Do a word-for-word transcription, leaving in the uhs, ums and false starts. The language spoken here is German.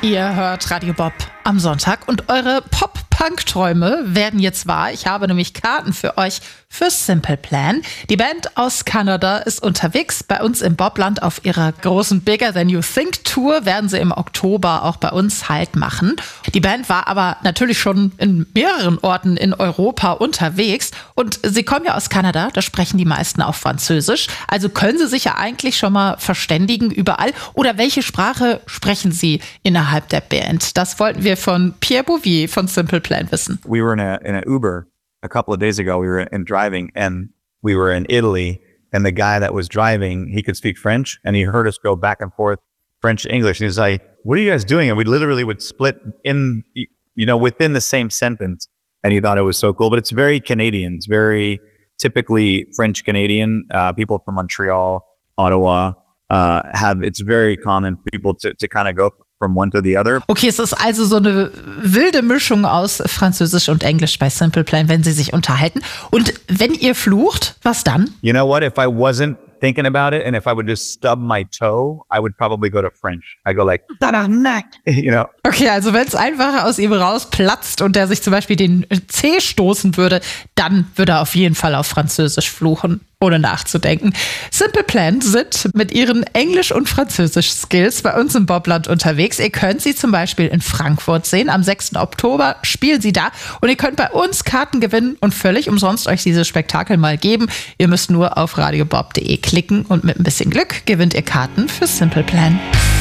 Ihr hört Radio Bob am Sonntag und eure Pop-Punk-Träume werden jetzt wahr. Ich habe nämlich Karten für euch für Simple Plan. Die Band aus Kanada ist unterwegs bei uns im Bobland auf ihrer großen Bigger Than You Think Tour. Werden sie im Oktober auch bei uns Halt machen. Die Band war aber natürlich schon in mehreren Orten in Europa unterwegs und sie kommen ja aus Kanada, da sprechen die meisten auch Französisch. Also können sie sich ja eigentlich schon mal verständigen überall. Oder welche Sprache sprechen sie innerhalb der Band? Das wollten wir von Pierre Bouvier von Simple Plan wissen. We were in a in an Uber a couple of days ago. We were in driving and we were in Italy, and the guy that was driving, he could speak French, and he heard us go back and forth French English. And he's like, "What are you guys doing?" And we literally would split in, you know, within the same sentence. And he thought it was so cool. But it's very Canadian. It's very typically French Canadian. Uh, people from Montreal, Ottawa, uh, have. It's very common for people to to kind of go from one to the other. Okay, es ist also so eine wilde Mischung aus Französisch und Englisch bei Simple Plan, wenn sie sich unterhalten. Und wenn ihr flucht, was dann? You know what? If I wasn't thinking about it and if I would just stub my toe, I would probably go to French. I go like, you know. Okay, also wenn es einfach aus ihm rausplatzt und der sich zum Beispiel den Zeh stoßen würde, dann würde er auf jeden Fall auf Französisch fluchen, ohne nachzudenken. Simple Plan sind mit ihren Englisch- und Französisch-Skills bei uns im Bobland unterwegs. Ihr könnt sie zum Beispiel in Frankfurt sehen. Am sechsten Oktober spielen sie da. Und ihr könnt bei uns Karten gewinnen und völlig umsonst euch dieses Spektakel mal geben. Ihr müsst nur auf radiobob punkt de klicken und mit ein bisschen Glück gewinnt ihr Karten für Simple Plan.